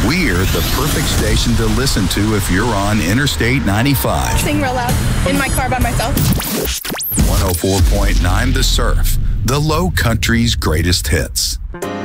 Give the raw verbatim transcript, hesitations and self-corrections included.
We're the perfect station to listen to if you're on Interstate ninety-five. Sing real loud in my car by myself. one oh four point nine The Surf, the Low Country's greatest hits.